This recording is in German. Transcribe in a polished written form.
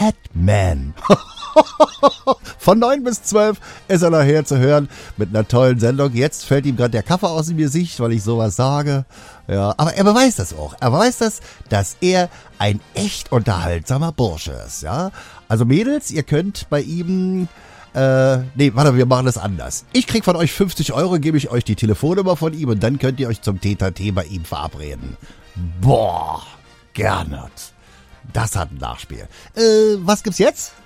Batman. Von 9 bis 12 ist er nachher zu hören mit einer tollen Sendung. Jetzt fällt ihm gerade der Kaffee aus dem Gesicht, weil ich sowas sage. Ja, aber er beweist das auch. Er beweist das, dass er ein echt unterhaltsamer Bursche ist. Ja, also Mädels, ihr könnt bei ihm... wir machen das anders. Ich krieg von euch 50 €, gebe ich euch die Telefonnummer von ihm und dann könnt ihr euch zum Tete-a-Tete bei ihm verabreden. Boah, Gernot. Das hat ein Nachspiel. Was gibt's jetzt?